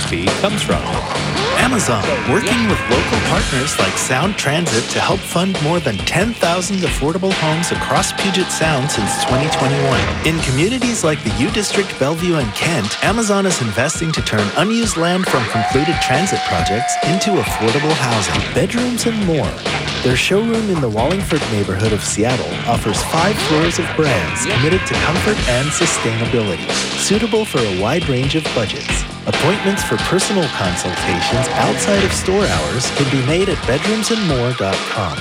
KXP comes from. Amazon, working with local partners like Sound Transit to help fund more than 10,000 affordable homes across Puget Sound since 2021. In communities like the U District, Bellevue, and Kent, Amazon is investing to turn unused land from concluded transit projects into affordable housing, bedrooms, and more. Their showroom in the Wallingford neighborhood of Seattle offers 5 floors of brands committed to comfort and sustainability, suitable for a wide range of budgets. Appointments for personal consultations outside of store hours can be made at bedroomsandmore.com.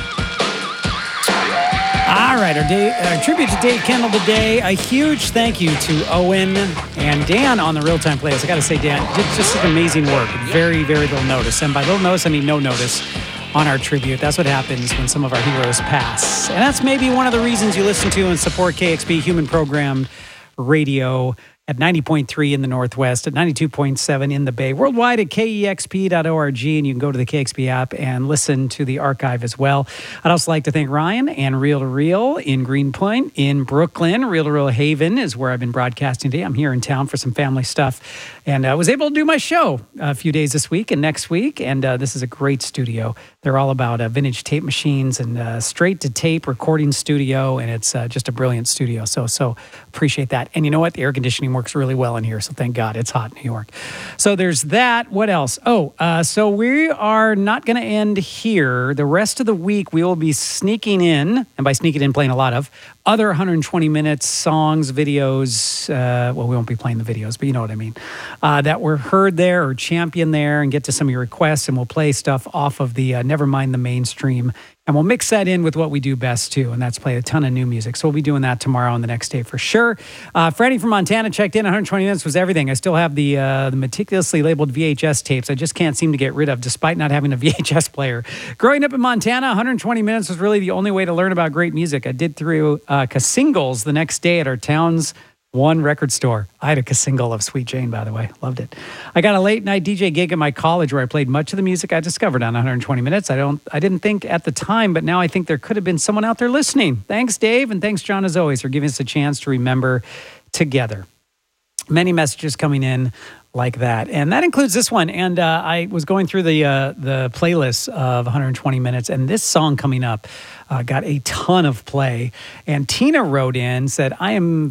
All right, our tribute to Dave Kendall today. A huge thank you to Owen and Dan on the Real-Time Playlist. I got to say, Dan, just amazing work. Very, very little notice. And by little notice, I mean no notice on our tribute. That's what happens when some of our heroes pass. And that's maybe one of the reasons you listen to and support KXP Human Programmed Radio at 90.3 in the Northwest, at 92.7 in the Bay, worldwide at kexp.org, and you can go to the KXP app and listen to the archive as well. I'd also like to thank Ryan and Reel to Reel in Greenpoint, in Brooklyn. Reel to Reel Haven is where I've been broadcasting today. I'm here in town for some family stuff, and I was able to do my show a few days this week and next week, and this is a great studio. They're all about vintage tape machines and straight-to-tape recording studio, and it's just a brilliant studio, so appreciate that. And you know what? The air conditioning works really well in here, so thank God. It's hot in New York. So there's that. What else? So we are not going to end here. The rest of the week, we will be sneaking in, and by sneaking in, playing a lot of other 120 minutes, songs, videos. We won't be playing the videos, but you know what I mean. That were heard there or championed there, and get to some of your requests, and we'll play stuff off of the Never Mind the Mainstream. And we'll mix that in with what we do best, too, and that's play a ton of new music. So we'll be doing that tomorrow and the next day for sure. Freddie from Montana checked in. 120 minutes was everything. I still have the meticulously labeled VHS tapes I just can't seem to get rid of, despite not having a VHS player. Growing up in Montana, 120 minutes was really the only way to learn about great music. I did through Casingles the next day at our town's one record store. I had a single of Sweet Jane, by the way. Loved it. I got a late night DJ gig at my college where I played much of the music I discovered on 120 minutes. I didn't think at the time, but now I think there could have been someone out there listening. Thanks, Dave, and thanks, John, as always, for giving us a chance to remember together. Many messages coming in like that, and that includes this one. And I was going through the playlist of 120 minutes, and this song coming up got a ton of play. And Tina wrote in, said, I am